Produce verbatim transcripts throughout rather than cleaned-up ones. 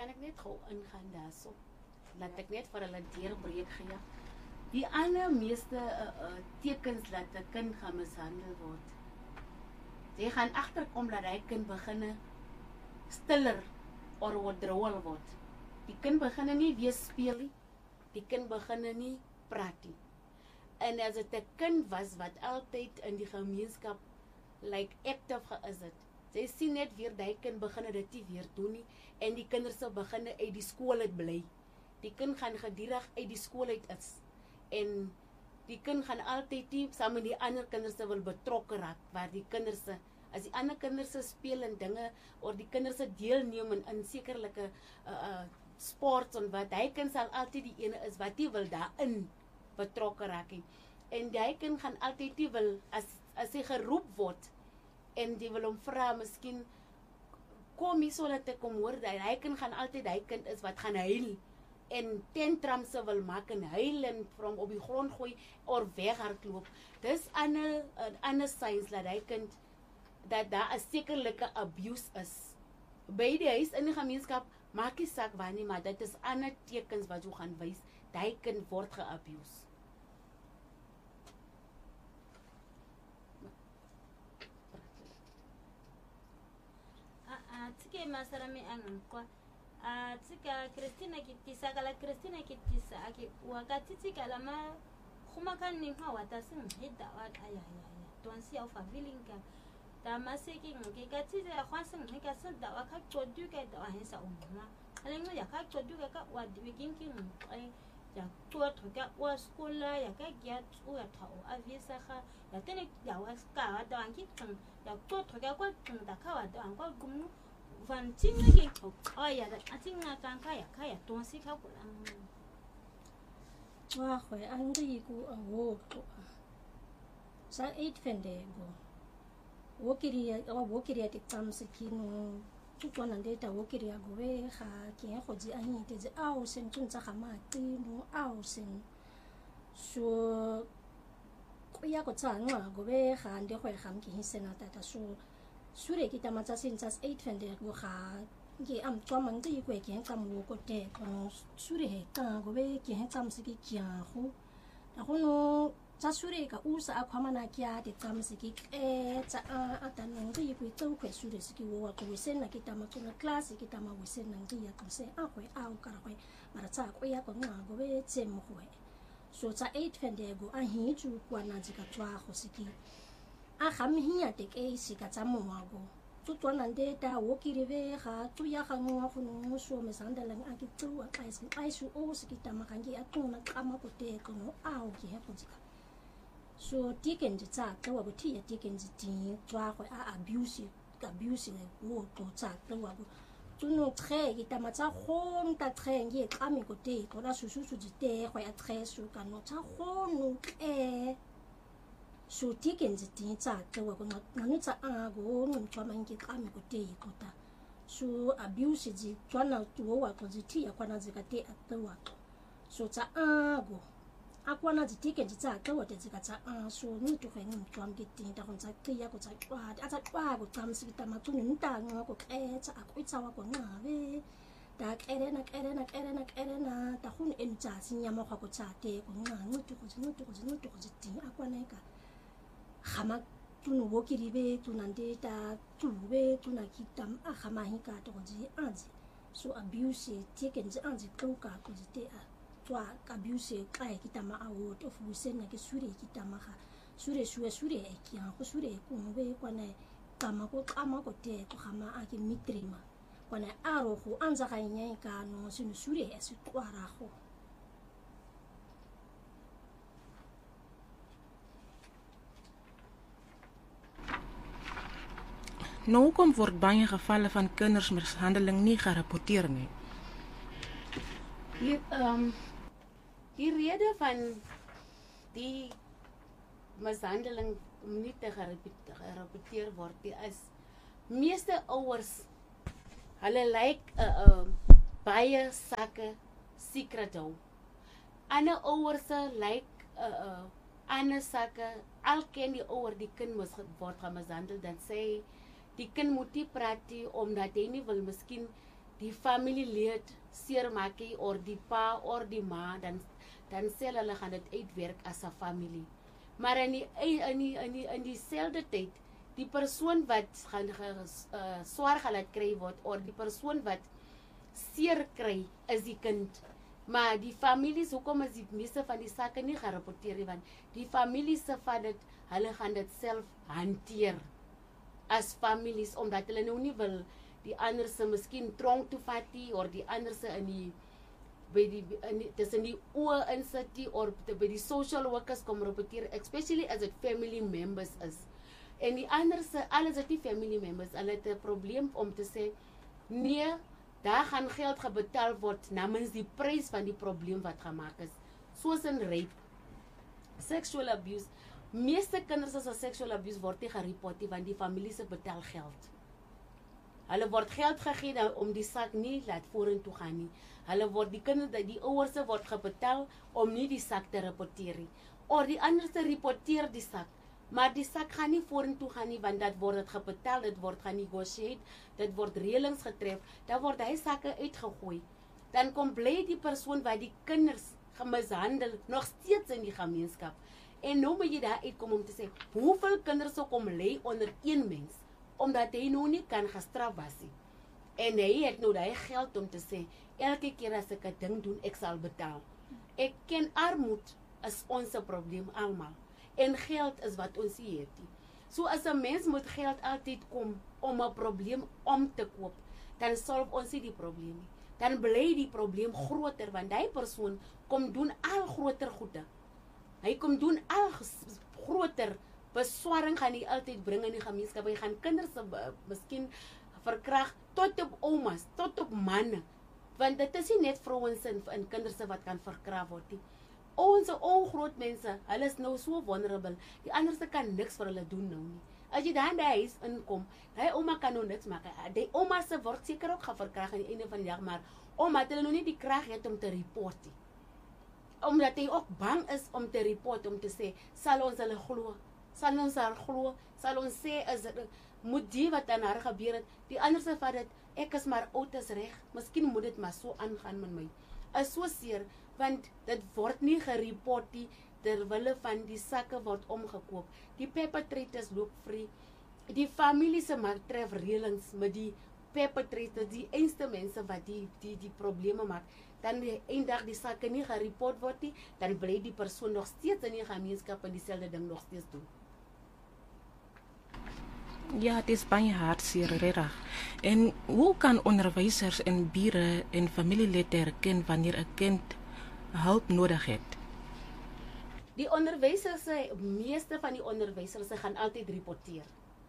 kan ek net gou ingaan daarso. Laat ek net vir hulle deurbreek gee. Die ander meeste uh, uh, tekens dat 'n kind gaan mishandel word. Jy gaan agterkom dat hy kind begin stiller of withdrawal word. Die kind begin nie weer speel nie. Die kind begin nie praat nie. En as dit 'n kind was wat altyd in die gemeenskap like active geïs het. Jy sien net weer die kind begin dit nie weer doen nie en die kinders sal begin uit die skool uit bly. Die kind gaan gedurig uit die skool uit is. En die kind gaan altyd nie saam met die ander kinders wil betrokke raak waar die kinders as die ander kinders speel en dinge of die kinders deelneem in, in sekerlike uh, uh, sports en wat hy kind sal altyd die ene is wat hy wil daarin betrokke raak. En die kind gaan altyd nie wil as as hy geroep word en die wil hom vra miskien kom hier so dat ek kom hoor dat hy kind gaan altyd hy kind is wat gaan huil en tantrums wil maak en huil en from op die grond gooi of weghardloop. Dis ander ander signs dat hy kind dat daar 'n sekerlike abuse is. By die huis in die gemeenskap maak nie saak waar nie, maar dit is ander tekens wat jy gaan wys dat hy kind word ge-abuse. Tsike masarami angkwa a tsika Christina kitisa kala Christina kitisa aki wakati tsika lama khuma kan ni ha wata sing hida wa aya ya ya tonsi au favilinka ta maseki ngke ka tsi ya khwasing ne ka sa da wa ka chodu ka da wa hesa umma alengo ya ka chodu ka ka wa dikin kin ai ya tua thoka wa skola ya ka gya u ya thau avisa kha ya tene ya wa ska da an ki tung ya tua thoka kwa tung da ka wa da an kwa gumu van tingi oh ya da atinga kan kaya kaya tonsi ka kulang wa khoi an ri ku awo sa eight fende go wo kiri wa wo kiri ti tam sikino tu kona ndeta wo kiri go we kha ke khoji ani te je au sen tun tsa khama ti no au sen so ko ya ko tsa ngwa go we kha nde khoi kham ki hisena ta ta so sure kita matsa sin tsas eight fende go kha ge am twa mang ti kwe ke kam wo ko te ko sure he ka go we ke he tsam siki kya khu ta go no tsa sure ka usa akhama na kya te tsam siki e tsa a ta nang ti kwe tau kwe sure siki wo ko we sen na kita ma tuna class kita ma we sen nang ti ya ko se a kwe au ka kwe mara tsa ko ya ko nga go we tse mo kwe so tsa eight fende go a hi chu kwa na ji ka twa go siki a kham hiya te ke sika tsa mo wa go tu twana nde ta wo kiri ve ga tu ya ga ngwa go no so me sandala a ki tu a kai se ai su o se kita ma kangi a tuna kama ko te ko no a o ki he ko jika so tiken ji tsa ka wa go ti ya tiken ji ti twa go a abuse abuse le wo to tsa ka wa go tu no tre kita ma tsa khom ta tre ngi ka mi ko te ko la su su su ji te go ya tre su ka no tsa khom no ke so tiken ji ti tsa ka wa go no tsa a go no twa ma ngi ka mi ko te ko ta so abuse ji twa na tu wa ko ji ti ya kwa na ji ka te a ta wa so tsa a go akwa na ji tiken ji tsa ka wa te ji ka tsa a so ni tu kwen ni twa ngi ti ta go tsa ti ya go tsa twa a tsa twa go tsam si ta ma tu ni ta nga ko ke tsa a ko tsa wa ko na ve ta kere na kere na kere na kere na ta hun en tsa si nya mo ko tsa te ko nga ni tu ko ni tu ko ni tu ko ji ti akwa na ka khama tu no wo kiri be tu nan de ta tu be tu na ki tam a khama hi ka to ji a ji so abuse tiken ji a ji ko ka ko ji te a twa abuse ka ki tam a wo to fu sen na ke sure ki tam ha sure sure sure e ki ha ko sure ko be ko na kama ko kama ko te ko khama a ki mitrima ko na a ro go anza ga nya ka no sinu sure e su twa ra go Nou kom word baie gevalle van kindersmishandeling nie gerapporteer nie. Die um die rede van die mishandeling nie te gerapporteer word, die is meeste ouers hulle lyk uh, uh, baie sake secret hou. Ander ouers lyk uh, uh, ander sake al ken die ouer die kind mis word gemishandel dan sê die kind moet nie praat nie omdat hy nie wil miskien die familielid seermaak nie, of die pa of die ma, dan dan sê hulle gaan dit uitwerk as 'n familie. Maar in die in die in die in dieselfde tyd, die persoon wat gaan uh, swaar gelaat kry word, of die persoon wat seer kry, is die kind. Maar die families, hoekom is die meeste van die sake nie gerapporteer nie, want die families se van dit, hulle gaan dit self hanteer as families, omdat hulle nou nie wil die ander se miskien tronk toe vat nie, of die ander se in die by die in die, tussen die oë insit nie, of by die social workers kom rapporteer, especially as it family members is. En die ander se, alles is nie family members, hulle het 'n probleem om te sê, nee, daar gaan geld gebetaal word namens die prys van die probleem wat gemaak is. Soos in rape, sexual abuse. Meeste kinders as 'n sexual abuse word nie gereport nie, want die familie se betaal geld. Hulle word geld gegee nou om die sak nie laat vorentoe gaan nie. Hulle word die kinders, die ouers word gebetaal om nie die sak te rapporteer nie. Of die ander se rapporteer die sak, maar die sak gaan nie vorentoe gaan nie, want dat word dit gebetaal, dit word gaan negotiate, dit word reëlings getref, dan word hy sakke uitgegooi. Dan kom bly die persoon wat die kinders gemishandel nog steeds in die gemeenskap. En nou moet jy daar uitkom om te sê, hoeveel kinders sou kom lê onder een mens, omdat hy nou nie kan gestraf was nie. En hy het nou daai geld om te sê, elke keer as ek 'n ding doen, ek sal betaal. Ek ken armoed is ons probleem almal. En geld is wat ons hier het. So as 'n mens moet geld altyd kom om 'n probleem om te koop, dan solf ons nie die probleem nie. Dan bly die probleem groter, want die persoon kom doen al groter goede. Hy kom doen al groter beswaring gaan hy altyd bring in die gemeenskap. Hy gaan kinders uh, miskien verkrag tot op oumas, tot op manne. Want dit is nie net vrouens en, en kinders wat kan verkrag word nie. Ons ou groot mense, hulle is nou so vulnerable. Die ander se kan niks vir hulle doen nou nie. As jy daar in die huis inkom, hy ouma kan nou niks maak. Die ouma se word seker ook geverkrag aan die einde van die dag, maar omdat hulle nou nie die krag het om te report nie. Omdat hy ook bang is om te report, om te sê, sal ons hulle glo, sal ons haar glo, sal ons sê, is het, moet die wat aan haar gebeur het, die ander se vat het, ek is maar oud as reg, miskien moet dit maar so aangaan met my. Is so seer, want dit word nie gereport nie, terwille van die sakke word omgekoop. Die perpetrators loop vry. Die familie se maak tref reëlings met die perpetrators, die einste mense wat die die die probleme maak. Dan eendag die sakke nie gereport word nie, dan bly die persoon nog steeds in die gemeenskap en dieselfde ding nog steeds doen. Ja, het is baie hartseer, regtig. En hoe kan onderwysers en bure en familielede herken wanneer 'n kind hulp nodig het? Die onderwysers, meeste van die onderwysers gaan altyd rapporteer.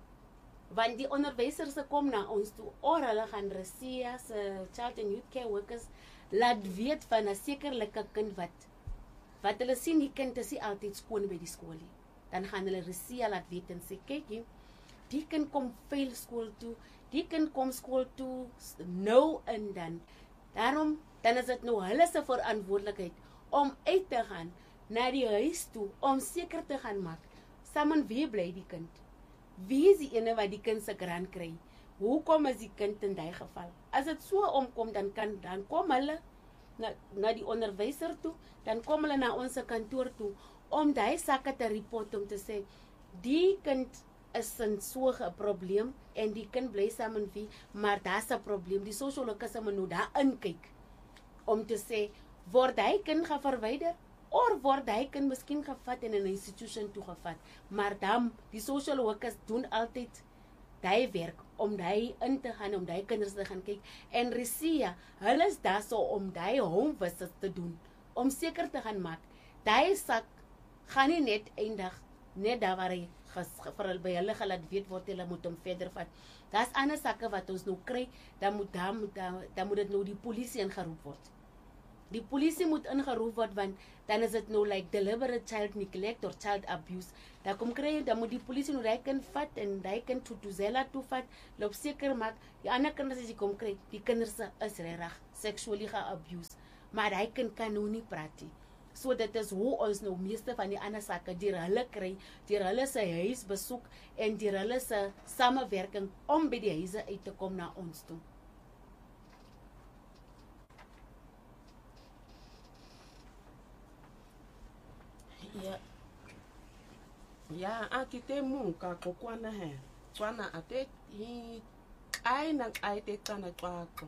Want die onderwysers kom na ons toe, of hulle gaan Resia se child and youth care workers laat weet van 'n sekerlike kind wat wat hulle sien die kind is nie altyd skoon by die skool nie. Dan gaan hulle Resia laat weet en sê, kyk jy, die kind kom veel skool toe, die kind kom skool toe nou en dan. Daarom dan is dit nou hulle se verantwoordelikheid om uit te gaan na die huis toe, om seker te gaan maak, samen wie bly die kind? Wie is die ene wat die kind se grant kry? Hoekom is die kind in die geval? As dit so omkom, dan kan dan kom hulle na, na die onderwyser toe, dan kom hulle na ons kantoor toe, om die sakke te report, om te sê, die kind is in so 'n probleem, en die kind bly samen wie, maar daar's 'n probleem, die sosiologiese moet nou daar inkyk, om te sê, word hy kind geverwyder, of word hy kind miskien gevat en in 'n institution toegevat, maar dan, die social workers doen altyd die werk, om die in te gaan, om die kinders te gaan kyk, en Resia, hulle is daar so om die home visits te doen, om seker te gaan maak, die sak gaan nie net eindig, net daar waar hy vir by hulle gelaat weet word, hulle moet hom verder vat. Daar's ander sakke wat ons nou kry, dan moet dan moet dan moet dit nou die polisie ingeroep word. Die polisie moet ingeroep word, want dan is dit nou like deliberate child neglect or child abuse. Dan kom kry, dan moet die polisie nou die kind vat en die kind toe Tuzela toe vat, loop seker maak, die ander kinders as jy kom kry, die kinders is regtig sexually ge-abuse, maar die kind kan nou nie praat nie. So dit is hoe ons nou meeste van die ander sakke deur hulle kry, deur hulle se huis besoek en deur hulle se samewerking om by die huise uit te kom na ons toe. ya a ki te mu ka kokwana he tswana ate hi ai na ai te tsana tswako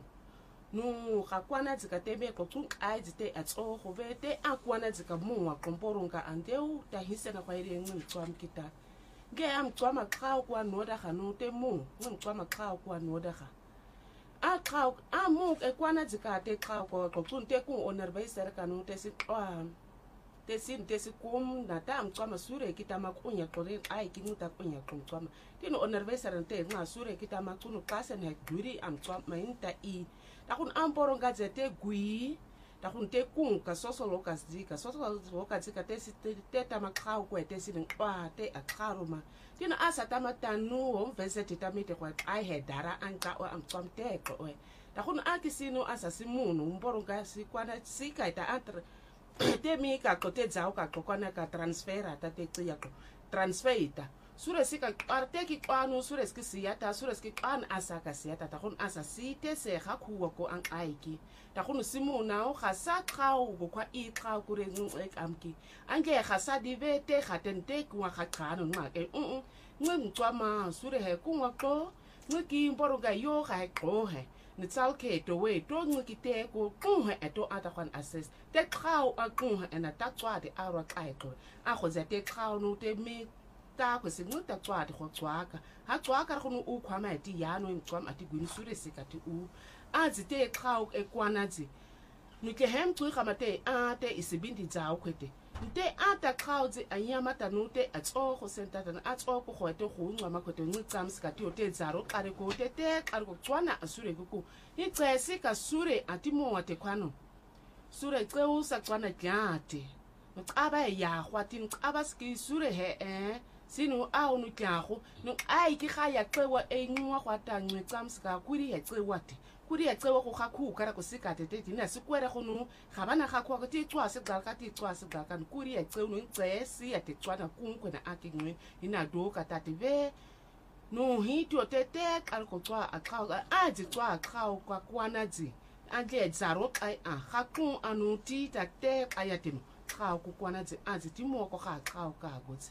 no ga kwana dzika te be ko tsun ai dzite a tso go be te a kwana dzika mu wa komporonga andeu ta hisena kwa ile ngwe tswam kita ge am tswama khao kwa noda ga no te mu ngwe tswama khao kwa noda ga a khao a mu e kwana dzika te khao ko ko tsun te ku onerveiser ka no te si twa te sin te si kum na ta am tswama sure kita makunya qore ai ki nuta kunya tswama tino onerveiser te nga sure kita makunu kasen he duri am tswama inta i ta kun amporonga dzete gui ta kun te kun ka sosolo ka zika sosolo ka zika te si te ta makhao ko te si ntwa te a kharuma tino asa ta matanu o vesete ta mete kwa ai he dara anka o am tswam te ko ta kun akisino asa simunu mporonga si kwana sika ta atra te mi ka ko te dzao ka kwana ka transfera ta te tsiya ko transferita sure sika arte ki kwano sure ski siyata sure ski kwan asa ka siyata ta gon asa site se ga khuwa ko an aiki ta gon simona o ga sa khao go kwa i khao ku re ngu e kamki ange ga sa divete ga tente ku ga khano ma ke u ngwe mtswama sure he ku ngwa ko ngwe ki mboro ga yo ga ko he ni tsalke to we to ngwe ki te ko ku he eto ata kwan assess te khao a ku he na ta tswa de arwa kai ko a go za te khao no te mi ta ko se muta tswa de go tswaka ha tswaka go no u khwama ti yano imtswama ati gwini sure sika ti u azi te khao e kwanazi nike hem tsu khamate a te isibindi tsao kwete nte ata khao zi anyama tanute atso go senta tana atso go go te go nwa makote ngi tsam sika ti o te tsaro kare ko te te kare go tswana asure ku ni tsese ka sure ati mo wa te kwano sure tseu sa tswana kyate mqaba ya khwati mqaba ski sure he eh sino a o no tlago no ai ki ga ya qewa e ngwa gwa tangwe tsamsika kuri ya qewa te kuri ya qewa go ga khu kara go sika te te dina se kwere go no ga bana ga khwa go ti tswa se ga ka ti tswa se ga ka kuri ya qewa no ntsesi ya te tswa na kunkwe na akingwe ina do ka ta te ve no hito te te ka go tswa a ka a di tswa ka kwa kwana dzi anje tsaro kai a ga ku anu ti ta te ka ya te ka ku kwana dzi a dzi ti mo ko ga ka ka go tsi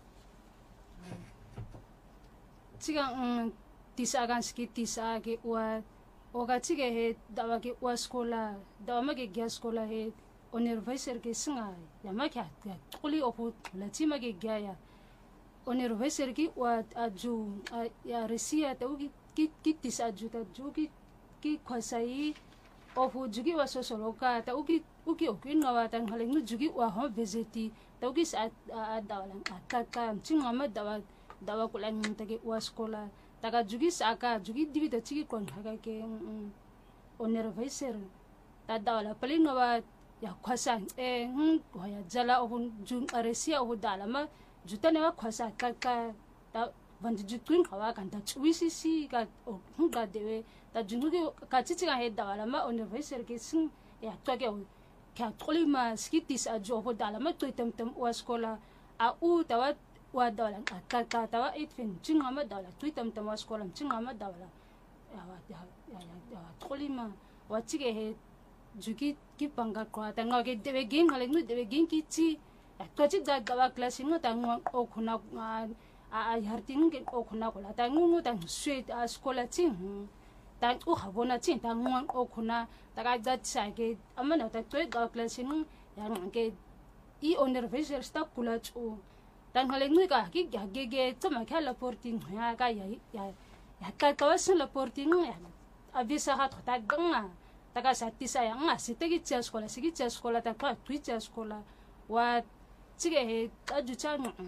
Tiga um tisa kan ski tisa ke wa oga tiga he dawa ke wa skola dawa ma ke gya skola he onerveiser ke singa ya ma kya kuli opu la tima ke gya ya onerveiser ki wa aju ya resia ta uki ki ki tisa aju ta ju ki ki khosai opu jugi wa sosoloka ta uki uki oki ngawa ta ngale jugi wa ho visiti ta uki sa dawa lang ataka chinga ma dawa dawa kula ngintake wa skola taka jugi saka jugi divida chiki kon haga ke onerveiser ta dawa la palinga wa ya khwasa e hm ya jala o jun aresia o dala ma jutane wa khwasa ka ka ta bandi jutun khawa kan ta chuisi si ka o hm ga dewe ta jungi ka chichi ga he dawa la ma onerveiser ke sin ya to ke ka tolima skitis a jo ho dala ma to tem tem wa skola a u ta wa wa dawla ka ka ta wa it fin chinga ma dawla tuitam tam wa skola chinga ma dawla ya wa ya ya ya tolima wa chige he juki ki panga kwa ta nga ke debe ging hale nu debe ging ki chi to chi da dawa class ngo ta ngo o khuna a a hartin ke o khuna ko la ta ngo ta swe a skola chi ta u ha bona chi ta ngo o khuna ta ga da cha ke amana ta to da class ngo ya ngo ke I onerveiser sta kula chu dan hale ngi ka ki ga ge ge tsama kha la porting ya ka ya ya ya ka ka was la porting ya avisa ha ta ganga ta ka sa tisa ya nga site ki cha skola sigi cha skola ta ka tui cha skola wa chige he ta ju cha no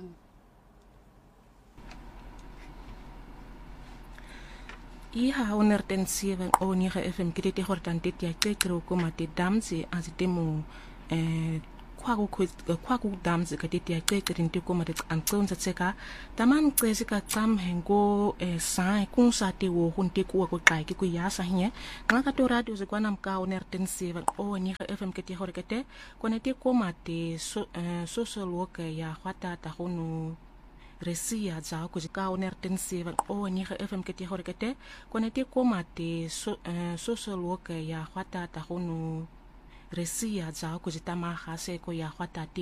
Iha honderd en zeven o negen F M kite hortan dit ya kekro koma te damse as demo eh kwaku kwaku damse ka dit ya kekrin te koma te anton sa tseka taman kwesi ka tsam hengo eh sa kun sa te wo hun te ku ko kai ki ku ya sa hnye ngaka to radio ze kwanam ka honderd en zeven o negen F M kite horkete kone te koma te so social worker ya khwata ta hono resia za ko ka honderd en zeven o negen F M kite horkete kone te koma te so, uh, social worker ya khwata ta hono resia za ko tama khase ko ya khwata